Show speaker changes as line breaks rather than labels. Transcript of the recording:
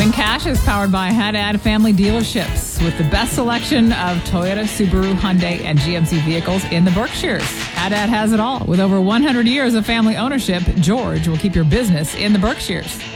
Morning Cash is powered by Haddad Family Dealerships with the best selection of Toyota, Subaru, Hyundai, and GMC vehicles in the Berkshires. Haddad has it all. With over 100 years of family ownership, George will keep your business in the Berkshires.